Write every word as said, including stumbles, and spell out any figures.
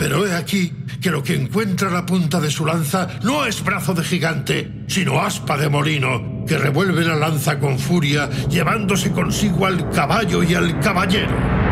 Pero he aquí que lo que encuentra la punta de su lanza no es brazo de gigante, sino aspa de molino, que revuelve la lanza con furia, llevándose consigo al caballo y al caballero.